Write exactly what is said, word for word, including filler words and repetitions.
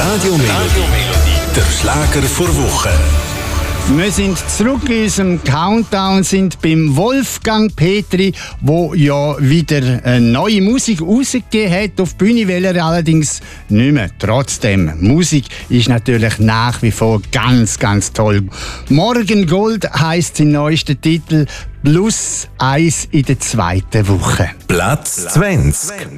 Radio Melodie, der Schlager vor Woche. Wir sind zurück in unserem Countdown, sind beim Wolfgang Petri, der ja wieder eine neue Musik rausgegeben hat. Auf die Bühne will er allerdings nicht mehr. Trotzdem, Musik ist natürlich nach wie vor ganz, ganz toll. Morgengold heisst sein neuester Titel, plus eins in der zweiten Woche. Platz zwanzig.